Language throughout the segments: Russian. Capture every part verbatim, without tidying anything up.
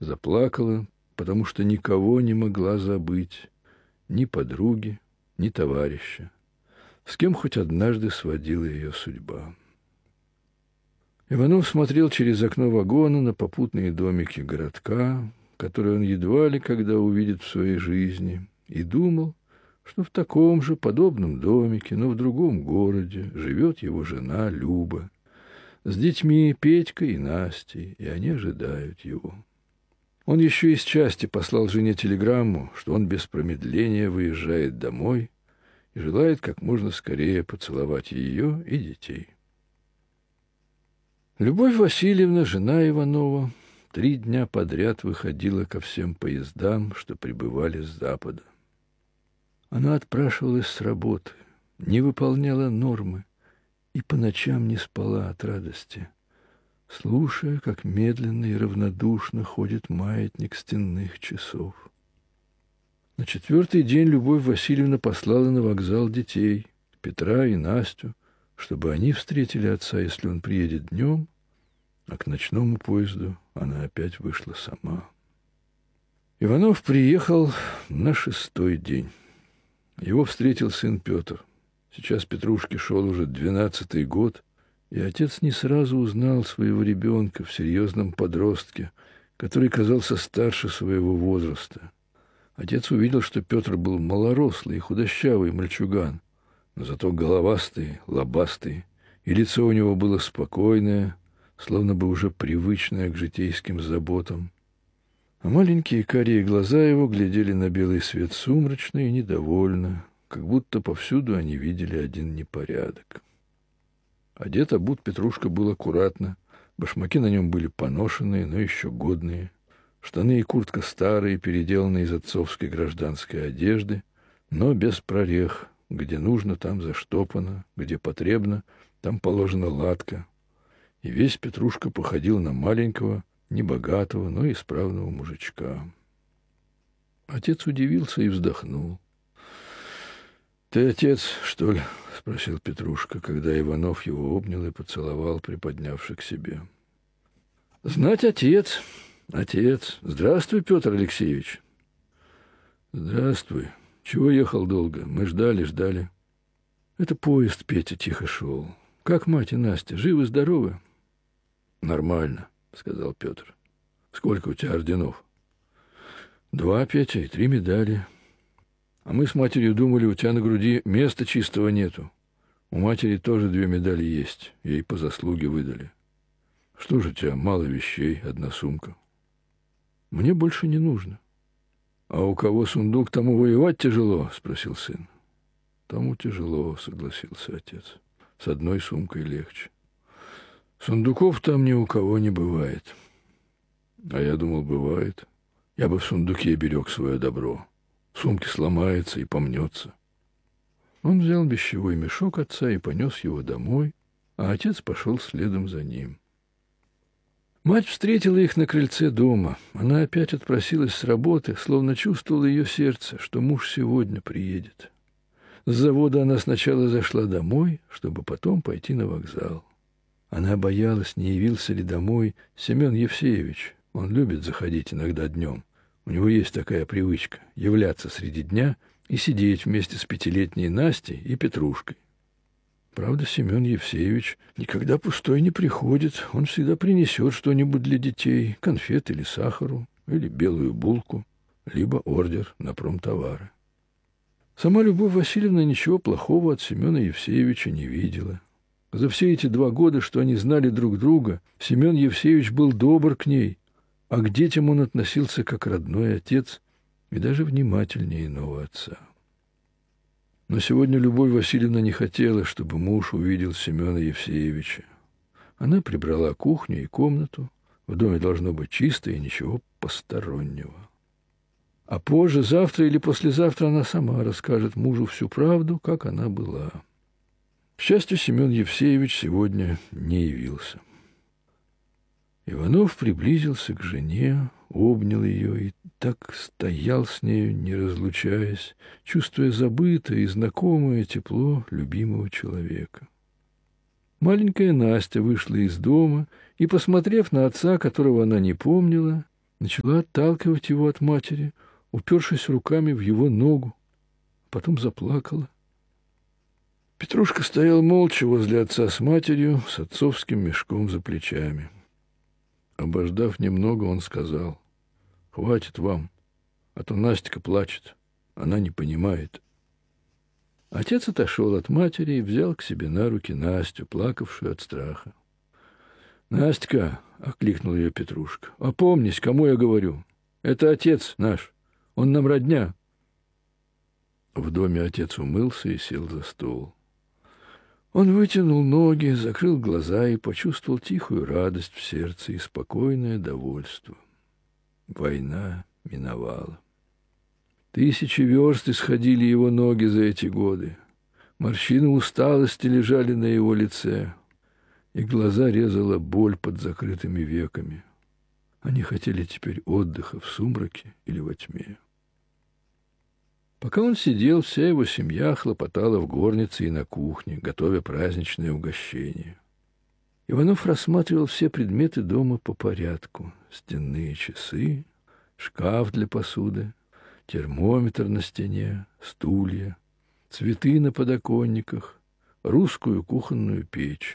Заплакала, потому что никого не могла забыть, ни подруги, ни товарища, с кем хоть однажды сводила ее судьба. Иванов смотрел через окно вагона на попутные домики городка, которые он едва ли когда увидит в своей жизни, и думал, что в таком же подобном домике, но в другом городе, живет его жена Люба с детьми Петькой и Настей, и они ожидают его. Он еще из части послал жене телеграмму, что он без промедления выезжает домой и желает как можно скорее поцеловать ее и детей. Любовь Васильевна, жена Иванова, три дня подряд выходила ко всем поездам, что прибывали с запада. Она отпрашивалась с работы, не выполняла нормы и по ночам не спала от радости, слушая, как медленно и равнодушно ходит маятник стенных часов. На четвертый день Любовь Васильевна послала на вокзал детей, Петра и Настю, чтобы они встретили отца, если он приедет днем, а к ночному поезду она опять вышла сама. Иванов приехал на шестой день. Его встретил сын Петр. Сейчас Петрушке шел уже двенадцатый год, и отец не сразу узнал своего ребенка в серьезном подростке, который казался старше своего возраста. Отец увидел, что Петр был малорослый и худощавый мальчуган, но зато головастый, лобастый, и лицо у него было спокойное, словно бы уже привычное к житейским заботам. А маленькие карие глаза его глядели на белый свет сумрачно и недовольно, как будто повсюду они видели один непорядок. Одет, обут Петрушка был аккуратно, башмаки на нем были поношенные, но еще годные, штаны и куртка старые, переделанные из отцовской гражданской одежды, но без прорех, где нужно, там заштопано, где потребно, там положена латка. И весь Петрушка походил на маленького, небогатого, но исправного мужичка. Отец удивился и вздохнул. «Ты отец, что ли?» — спросил Петрушка, когда Иванов его обнял и поцеловал, приподнявши к себе. «Знать, отец, отец. Здравствуй, Петр Алексеевич». «Здравствуй. Чего ехал долго? Мы ждали, ждали». «Это поезд, Петя, тихо шел. Как мать и Настя? Живы-здоровы?» «Нормально», — сказал Петр. «Сколько у тебя орденов?» «Два, Петя, и три медали. А мы с матерью думали, у тебя на груди места чистого нету. У матери тоже две медали есть, ей по заслуге выдали. Что же у тебя, мало вещей, одна сумка?» «Мне больше не нужно». «А у кого сундук, тому воевать тяжело?» — спросил сын. «Тому тяжело», — согласился отец. «С одной сумкой легче. Сундуков там ни у кого не бывает». «А я думал, бывает. Я бы в сундуке берег свое добро. В сумке сломается и помнется». Он взял вещевой мешок отца и понес его домой, а отец пошел следом за ним. Мать встретила их на крыльце дома. Она опять отпросилась с работы, словно чувствовала ее сердце, что муж сегодня приедет. С завода она сначала зашла домой, чтобы потом пойти на вокзал. Она боялась, не явился ли домой Семен Евсеевич. Он любит заходить иногда днем. У него есть такая привычка — являться среди дня и сидеть вместе с пятилетней Настей и Петрушкой. Правда, Семен Евсеевич никогда пустой не приходит. Он всегда принесет что-нибудь для детей, конфет или сахару, или белую булку, либо ордер на промтовары. Сама Любовь Васильевна ничего плохого от Семена Евсеевича не видела. За все эти два года, что они знали друг друга, Семен Евсеевич был добр к ней, а к детям он относился как родной отец и даже внимательнее иного отца. Но сегодня Любовь Васильевна не хотела, чтобы муж увидел Семена Евсеевича. Она прибрала кухню и комнату. В доме должно быть чисто и ничего постороннего. А позже, завтра или послезавтра, она сама расскажет мужу всю правду, как она была. К счастью, Семен Евсеевич сегодня не явился. Иванов приблизился к жене, обнял ее и так стоял с нею, не разлучаясь, чувствуя забытое и знакомое тепло любимого человека. Маленькая Настя вышла из дома и, посмотрев на отца, которого она не помнила, Начала отталкивать его от матери, упершись руками в его ногу. Потом заплакала. Петрушка стоял молча возле отца с матерью, с отцовским мешком за плечами. Обождав немного, он сказал: «Хватит вам, а то Настя плачет, она не понимает». Отец отошел от матери и взял к себе на руки Настю, плакавшую от страха. «Настя!» — окликнул ее Петрушка. «Опомнись, кому я говорю? Это отец наш, он нам родня». В доме отец умылся и сел за стол. Он вытянул ноги, закрыл глаза и почувствовал тихую радость в сердце и спокойное довольство. Война миновала. Тысячи верст исходили его ноги за эти годы. Морщины усталости лежали на его лице, и глаза резала боль под закрытыми веками. Они хотели теперь отдыха в сумраке или во тьме. Пока он сидел, вся его семья хлопотала в горнице и на кухне, готовя праздничное угощение. Иванов рассматривал все предметы дома по порядку: стенные часы, шкаф для посуды, термометр на стене, стулья, цветы на подоконниках, русскую кухонную печь.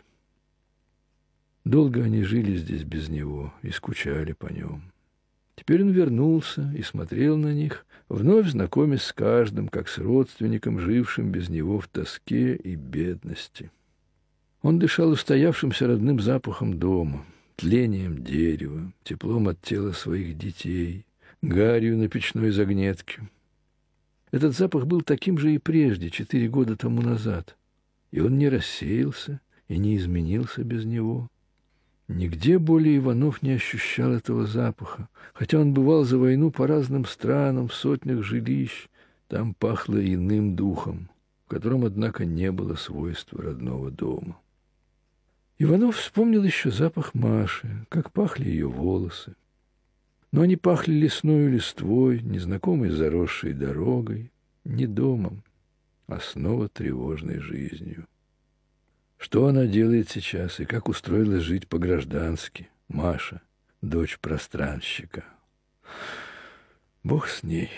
Долго они жили здесь без него и скучали по нем. Теперь он вернулся и смотрел на них, вновь знакомясь с каждым, как с родственником, жившим без него в тоске и бедности. Он дышал устоявшимся родным запахом дома, тлением дерева, теплом от тела своих детей, гарью на печной загнетке. Этот запах был таким же и прежде, четыре года тому назад, и он не рассеялся и не изменился без него. Нигде более Иванов не ощущал этого запаха, хотя он бывал за войну по разным странам, в сотнях жилищ. Там пахло иным духом, в котором, однако, не было свойства родного дома. Иванов вспомнил еще запах Маши, как пахли ее волосы. Но они пахли лесною листвой, незнакомой заросшей дорогой, не домом, а снова тревожной жизнью. Что она делает сейчас и как устроилась жить по-граждански Маша, дочь пространщика? Бог с ней.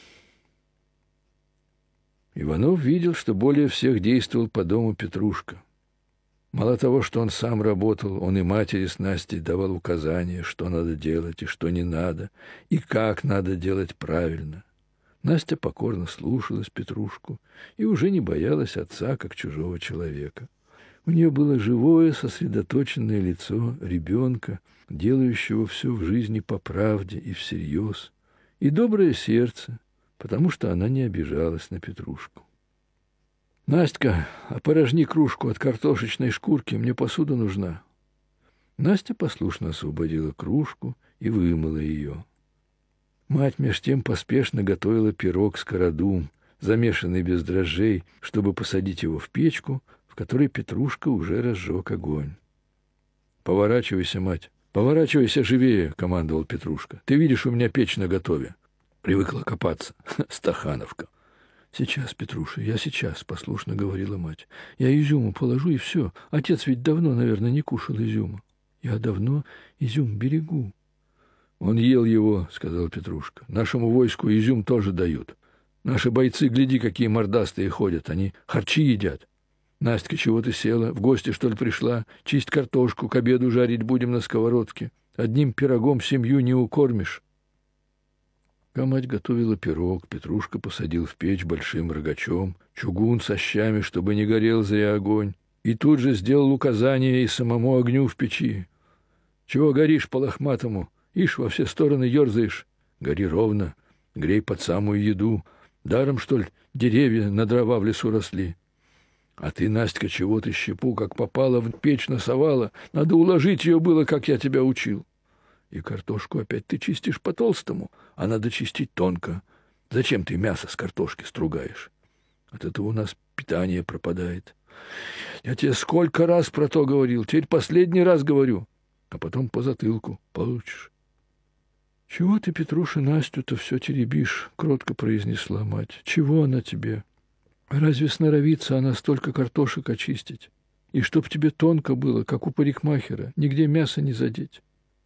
Иванов видел, что более всех действовал по дому Петрушка. Мало того, что он сам работал, он и матери с Настей давал указания, что надо делать и что не надо, и как надо делать правильно. Настя покорно слушалась Петрушку и уже не боялась отца, как чужого человека. У нее было живое, сосредоточенное лицо ребенка, делающего все в жизни по правде и всерьез, и доброе сердце, потому что она не обижалась на Петрушку. «Настя, опорожни кружку от картошечной шкурки, мне посуда нужна». Настя послушно освободила кружку и вымыла ее. Мать меж тем поспешно готовила пирог скородум, замешанный без дрожжей, чтобы посадить его в печку, в которой Петрушка уже разжег огонь. «Поворачивайся, мать, поворачивайся живее», — командовал Петрушка. «Ты видишь, у меня печь наготове». Привыкла копаться. Стахановка. «Сейчас, Петруша, я сейчас», — послушно говорила мать. «Я изюму положу, и все. Отец ведь давно, наверное, не кушал изюма. Я давно изюм берегу». «Он ел его», — сказал Петрушка. «Нашему войску изюм тоже дают. Наши бойцы, гляди, какие мордастые ходят. Они харчи едят. Настя, чего ты села? В гости, что ли, пришла? Чисть картошку, к обеду жарить будем на сковородке. Одним пирогом семью не укормишь». Пока мать готовила пирог, Петрушка посадил в печь большим рогачом чугун со щами, чтобы не горел зря огонь, и тут же сделал указание и самому огню в печи. «Чего горишь по-лохматому? Ишь, во все стороны ерзаешь. Гори ровно, грей под самую еду. Даром, что ли, деревья на дрова в лесу росли? А ты, Настя, чего ты щепу, как попала, в печь насовала? Надо уложить ее было, как я тебя учил. И картошку опять ты чистишь по-толстому, а надо чистить тонко. Зачем ты мясо с картошки стругаешь? От этого у нас питание пропадает. Я тебе сколько раз про то говорил, теперь последний раз говорю, а потом по затылку получишь». «Чего ты, Петруша, Настю-то все теребишь?» — кротко произнесла мать. «Чего она тебе? Разве сноровится она столько картошек очистить? И чтоб тебе тонко было, как у парикмахера, нигде мясо не задеть.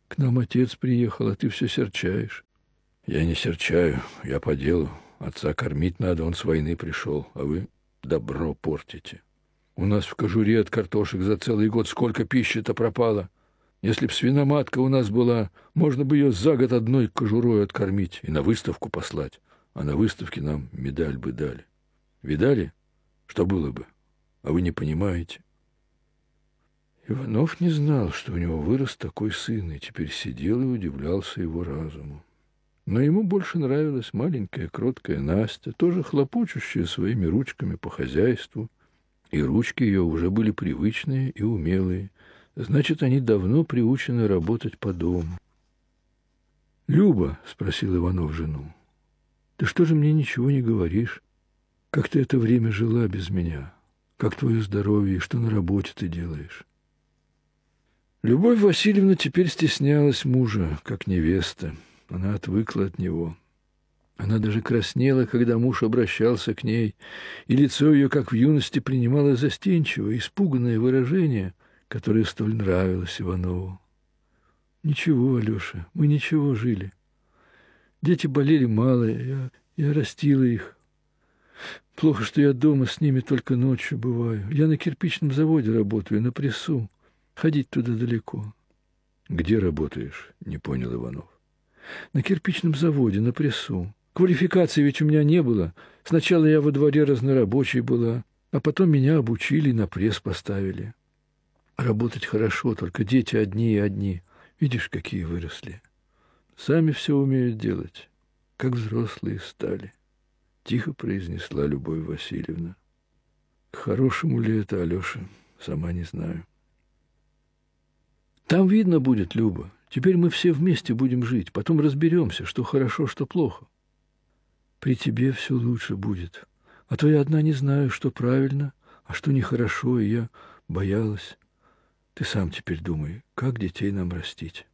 К нам отец приехал, а ты все серчаешь. Я не серчаю, я по делу. Отца кормить надо, он с войны пришел, а вы добро портите. У нас в кожуре от картошек за целый год сколько пищи-то пропало. Если б свиноматка у нас была, можно бы ее за год одной кожурой откормить и на выставку послать. А на выставке нам медаль бы дали. Видали, что было бы? А вы не понимаете. Иванов не знал, что у него вырос такой сын, и теперь сидел и удивлялся его разуму. Но ему больше нравилась маленькая кроткая Настя, тоже хлопочущая своими ручками по хозяйству, и ручки ее уже были привычные и умелые. Значит, они давно приучены работать по дому. «Люба», — спросил Иванов жену, — «ты что же мне ничего не говоришь? Как ты это время жила без меня? Как твое здоровье и что на работе ты делаешь?» Любовь Васильевна теперь стеснялась мужа, как невеста. Она отвыкла от него. Она даже краснела, когда муж обращался к ней, и лицо ее, как в юности, принимало застенчивое, испуганное выражение, которое столь нравилось Иванову. «Ничего, Алеша, мы ничего жили. Дети болели мало, я, я растила их. Плохо, что я дома с ними только ночью бываю. Я на кирпичном заводе работаю, на прессу. Ходить туда далеко». «Где работаешь?» — не понял Иванов. «На кирпичном заводе, на прессу. Квалификации ведь у меня не было. Сначала я во дворе разнорабочей была, а потом меня обучили и на пресс поставили. Работать хорошо, только дети одни и одни. Видишь, какие выросли. Сами все умеют делать, как взрослые стали», — тихо произнесла Любовь Васильевна. «К хорошему ли это, Алеша, сама не знаю». «Там видно будет, Люба. Теперь мы все вместе будем жить, потом разберемся, что хорошо, что плохо. При тебе все лучше будет. А то я одна не знаю, что правильно, а что нехорошо, и я боялась. Ты сам теперь думай, как детей нам растить».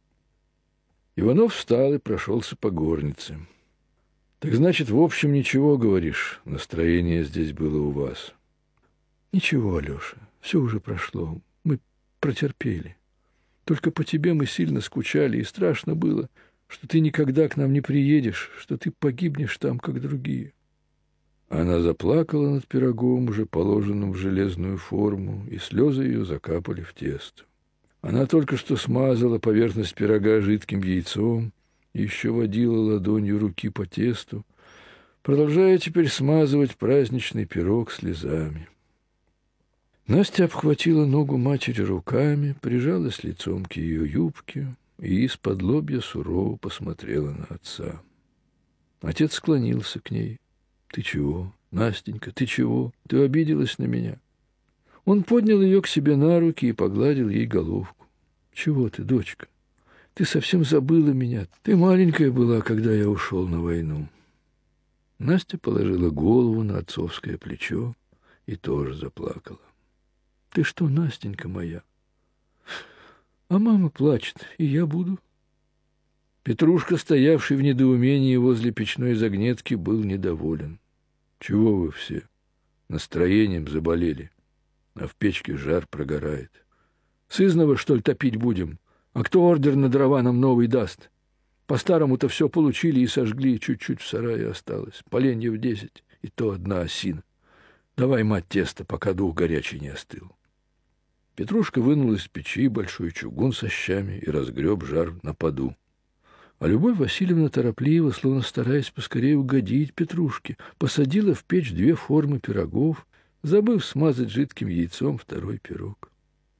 Иванов встал и прошелся по горнице. «Так значит, в общем, ничего, говоришь, настроение здесь было у вас?» «Ничего, Алеша, все уже прошло, мы протерпели. Только по тебе мы сильно скучали, и страшно было, что ты никогда к нам не приедешь, что ты погибнешь там, как другие». Она заплакала над пирогом, уже положенным в железную форму, и слезы ее закапали в тесто. Она только что смазала поверхность пирога жидким яйцом и еще водила ладонью руки по тесту, продолжая теперь смазывать праздничный пирог слезами. Настя обхватила ногу матери руками, прижалась лицом к ее юбке и из-под лобья сурово посмотрела на отца. Отец склонился к ней. «Ты чего, Настенька, ты чего? Ты обиделась на меня?» Он поднял ее к себе на руки и погладил ей головку. «Чего ты, дочка? Ты совсем забыла меня. Ты маленькая была, когда я ушел на войну». Настя положила голову на отцовское плечо и тоже заплакала. «Ты что, Настенька моя? А мама плачет, и я буду». Петрушка, стоявший в недоумении возле печной загнетки, был недоволен. «Чего вы все? Настроением заболели, а в печке жар прогорает. Сызнова, что ли, топить будем? А кто ордер на дрова нам новый даст? По-старому-то все получили и сожгли, чуть-чуть в сарае осталось. Поленьев десять, и то одна осина. Давай, мать, тесто, пока дух горячий не остыл». Петрушка вынул из печи большой чугун со щами и разгреб жар на поду. А Любовь Васильевна торопливо, словно стараясь поскорее угодить Петрушке, посадила в печь две формы пирогов, забыв смазать жидким яйцом второй пирог.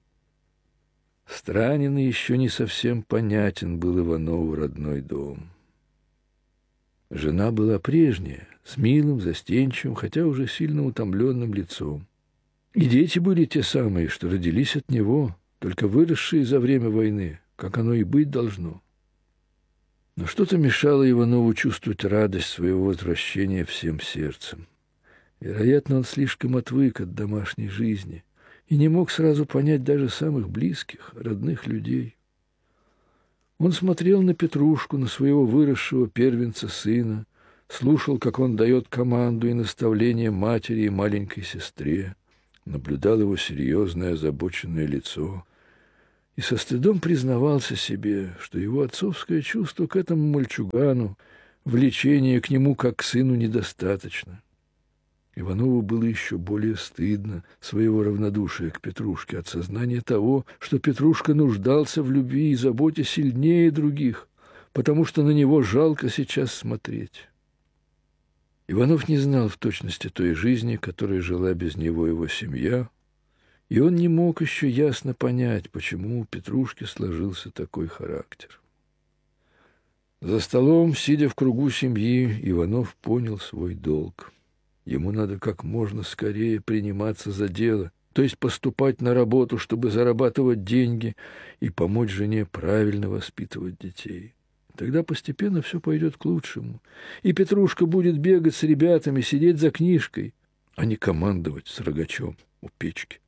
Странен и еще не совсем понятен был Иванову родной дом. Жена была прежняя, с милым, застенчивым, хотя уже сильно утомленным лицом. И дети были те самые, что родились от него, только выросшие за время войны, как оно и быть должно. Но что-то мешало Иванову чувствовать радость своего возвращения всем сердцем. Вероятно, он слишком отвык от домашней жизни и не мог сразу понять даже самых близких, родных людей. Он смотрел на Петрушку, на своего выросшего первенца сына, слушал, как он дает команду и наставление матери и маленькой сестре, наблюдал его серьезное озабоченное лицо и со стыдом признавался себе, что его отцовское чувство к этому мальчугану, влечение к нему как к сыну недостаточно. Иванову было еще более стыдно своего равнодушия к Петрушке от сознания того, что Петрушка нуждался в любви и заботе сильнее других, потому что на него жалко сейчас смотреть. Иванов не знал в точности той жизни, которой жила без него его семья, и он не мог еще ясно понять, почему у Петрушки сложился такой характер. За столом, сидя в кругу семьи, Иванов понял свой долг. Ему надо как можно скорее приниматься за дело, то есть поступать на работу, чтобы зарабатывать деньги и помочь жене правильно воспитывать детей. Тогда постепенно все пойдет к лучшему, и Петрушка будет бегать с ребятами, сидеть за книжкой, а не командовать с рогачом у печки.